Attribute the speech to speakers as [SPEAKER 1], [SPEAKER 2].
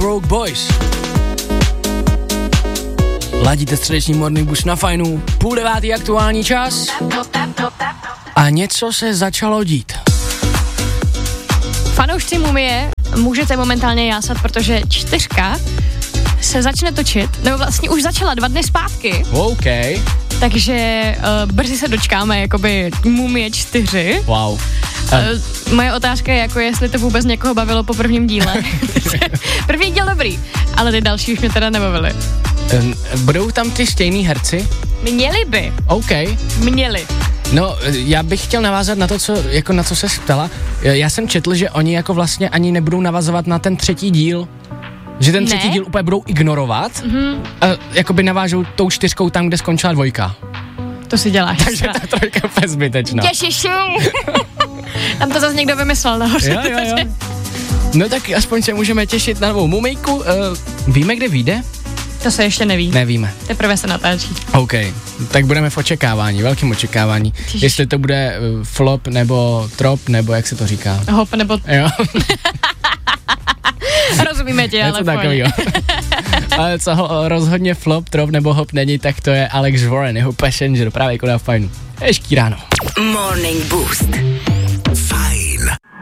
[SPEAKER 1] Broke Boys. Ladíte středeční Morning Boost na Fajnu, 8:30 aktuální čas a něco se začalo dít.
[SPEAKER 2] Fanoušci Mumie můžete momentálně jásat, protože 4 se začne točit, nebo vlastně už začala 2 dny zpátky.
[SPEAKER 1] OK.
[SPEAKER 2] Takže brzy se dočkáme jakoby Mumie 4.
[SPEAKER 1] Wow.
[SPEAKER 2] Moje otázka je, jako jestli to vůbec někoho bavilo po prvním díle. První díl dobrý, ale ty další už mě teda nebavily.
[SPEAKER 1] Budou tam ty stejný herci?
[SPEAKER 2] Měli by.
[SPEAKER 1] OK.
[SPEAKER 2] Měli.
[SPEAKER 1] No, já bych chtěl navázat na to, na co se ptala. Já jsem četl, že oni jako vlastně ani nebudou navazovat na ten 3. díl. Že ten 3. díl úplně budou ignorovat a jakoby navážou tou 4 tam, kde skončila 2.
[SPEAKER 2] To si děláš.
[SPEAKER 1] Takže ta 3 je zbytečná.
[SPEAKER 2] Těšiš. Tam to zase někdo vymyslel nahoře.
[SPEAKER 1] Jo. No tak aspoň se můžeme těšit na novou Mumijku. Víme, kde vyjde?
[SPEAKER 2] To se ještě neví.
[SPEAKER 1] Nevíme.
[SPEAKER 2] Teprve se natáčí.
[SPEAKER 1] OK, tak budeme v očekávání, velkým očekávání.
[SPEAKER 2] Ježiš.
[SPEAKER 1] Jestli to bude flop nebo trop, nebo jak se to říká.
[SPEAKER 2] Hop nebo...
[SPEAKER 1] Jo.
[SPEAKER 2] Rozumíme tě, ale
[SPEAKER 1] něco takovýho. Ale co rozhodně flop, trop nebo hop není, tak to je Alex Warren, jeho Passenger, právě jako na Fajnu. Hezký ráno.
[SPEAKER 3] Morning Boost. Fajn.